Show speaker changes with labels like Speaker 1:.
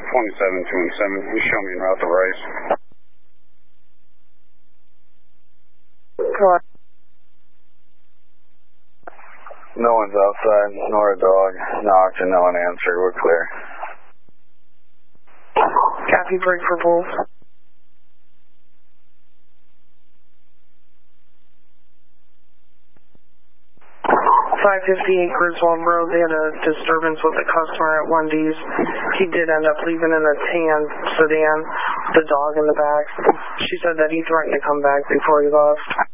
Speaker 1: 2727. You show me en route to Rice.
Speaker 2: Go on.
Speaker 3: No one's outside, nor a dog. Knocked and no one answered. We're clear.
Speaker 2: Copy, break for Wolf. 558 Griswold Road. They had a disturbance with a customer at Wendy's. He did end up leaving in a tan sedan, the dog in the back. She said that he threatened to come back before he left.